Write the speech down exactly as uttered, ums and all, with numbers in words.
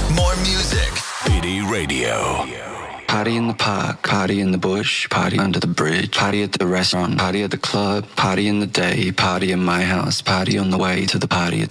More music. B D Radio. Party in the park, party in the bush, party under the bridge, party at the restaurant, party at the club, party in the day, party in my house, party on the way to the party.